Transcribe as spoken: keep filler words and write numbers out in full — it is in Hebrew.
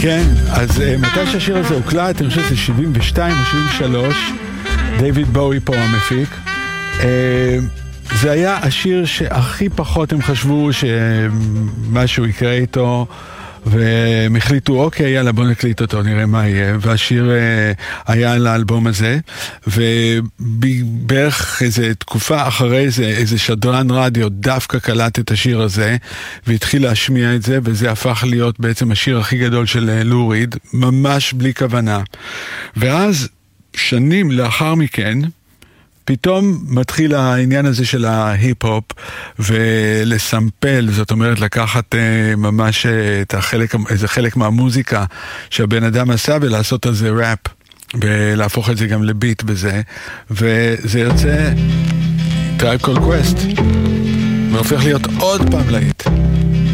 כן, אז מתי שהשיר הזה הוקלט, אני חושב שזה שבעים ושתיים או שבעים ושלוש, דיוויד בואי פה המפיק. זה היה השיר שהכי פחות הם חשבו שמשהו יקרה איתו, והם החליטו, אוקיי, יאללה, בוא נקליט אותו, נראה מה יהיה. והשיר היה על האלבום הזה, ובערך איזו תקופה אחרי זה, איזה שדרן רדיו דווקא קלט את השיר הזה, והתחיל להשמיע את זה, וזה הפך להיות בעצם השיר הכי גדול של לו ריד, ממש בלי כוונה. ואז, שנים לאחר מכן, פתאום מתחיל העניין הזה של ההיפ-הופ ולסמפל, זאת אומרת לקחת אה, ממש את החלק, איזה חלק מהמוזיקה שהבן אדם עשה ולעשות על זה ראפ ולהפוך את זה גם לביט בזה, וזה יוצא Tribe Called Quest והופך להיות עוד פעם להיט.